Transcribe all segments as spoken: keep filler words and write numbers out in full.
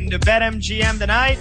to BetMGM tonight.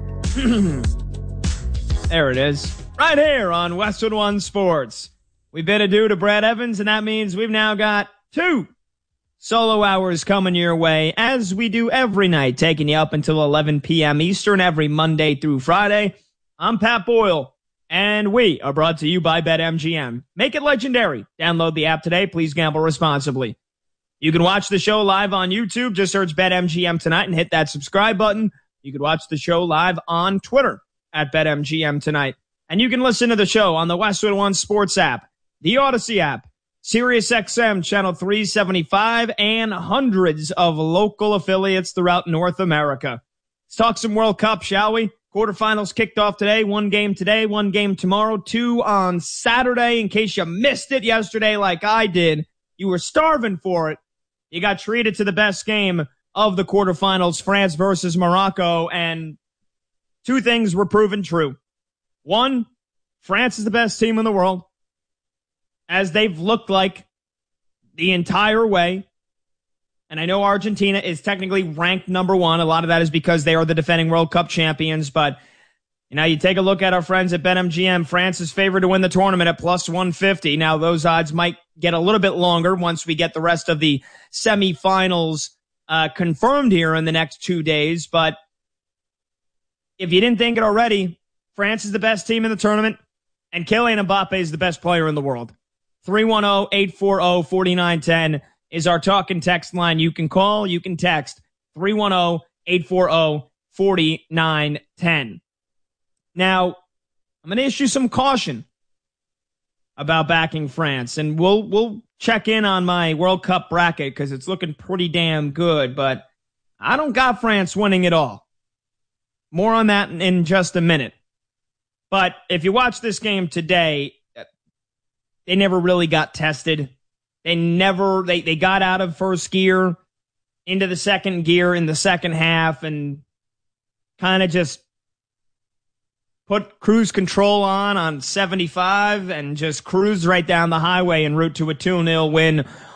There it is. Right here on Westwood One Sports. We bid adieu to Brad Evans, and that means we've now got two solo hours coming your way, as we do every night, taking you up until eleven p.m. Eastern every Monday through Friday. I'm Pat Boyle, and we are brought to you by BetMGM. Make it legendary. Download the app today. Please gamble responsibly. You can watch the show live on YouTube. Just search BetMGM tonight and hit that subscribe button. You can watch the show live on Twitter at BetMGM tonight. And you can listen to the show on the Westwood One Sports app, the Odyssey app, SiriusXM Channel three seventy-five, and hundreds of local affiliates throughout North America. Let's talk some World Cup, shall we? Quarterfinals kicked off today. One game today, one game tomorrow, two on Saturday. In case you missed it yesterday like I did, you were starving for it. You got treated to the best game of the quarterfinals, France versus Morocco, and two things were proven true. One, France is the best team in the world, as they've looked like the entire way. And I know Argentina is technically ranked number one. A lot of that is because they are the defending World Cup champions. But, you know, you take a look at our friends at BetMGM. France is favored to win the tournament at plus one fifty. Now, those odds might get a little bit longer once we get the rest of the semifinals uh, confirmed here in the next two days. But if you didn't think it already, France is the best team in the tournament, and Kylian Mbappe is the best player in the world. three one zero, eight four zero, four nine one zero is our talk and text line. You can call, you can text three one zero, eight four zero, four nine one zero. Now, I'm going to issue some caution about backing France, and we'll we'll check in on my World Cup bracket because it's looking pretty damn good, but I don't got France winning it all. More on that in, in just a minute. But if you watch this game today, they never really got tested. They never, they, they got out of first gear into the second gear in the second half and kind of just put cruise control on on seventy-five and just cruise right down the highway en route to a two nil win